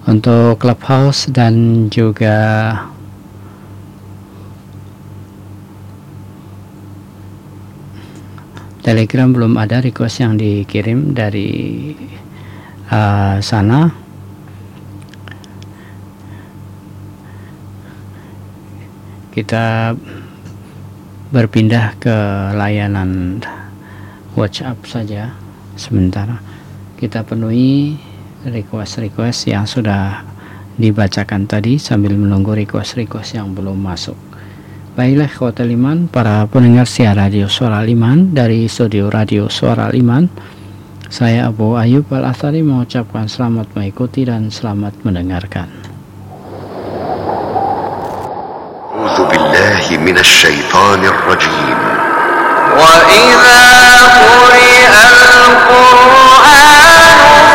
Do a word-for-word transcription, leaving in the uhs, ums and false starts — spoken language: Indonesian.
Untuk Clubhouse dan juga Telegram belum ada request yang dikirim dari uh, sana. Kita berpindah ke layanan WhatsApp saja sementara. Kita penuhi request-request yang sudah dibacakan tadi sambil menunggu request-request yang belum masuk. Baiklah ikhwatal iman, para pendengar siar radio Suara Iman dari studio radio Suara Iman, saya Abu Ayub Al-Athari mengucapkan selamat mengikuti dan selamat mendengarkan. A'udzu billahi minasy syaithanir rajim. Wa idza quri'al Qur'anu